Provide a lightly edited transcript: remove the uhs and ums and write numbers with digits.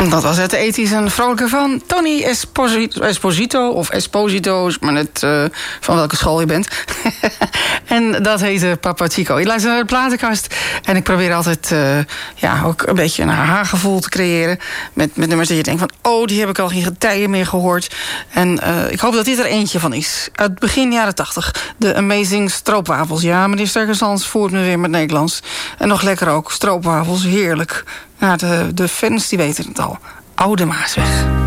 Dat was het ethisch en vrolijke van Tony Esposito. Of Esposito, is maar net van welke school je bent. En dat heette Papa Chico. Je luistert naar de platenkast. En ik probeer altijd ook een beetje een haha-gevoel te creëren. Met nummers dat je denkt van... oh, die heb ik al geen getijen meer gehoord. En ik hoop dat dit er eentje van is. Uit begin jaren 80. De Amazing Stroopwafels. Ja, meneer Sterkensans voert me weer met Nederlands. En nog lekker ook. Stroopwafels, heerlijk. Nou, de fans die weten het al. Oude Maasweg.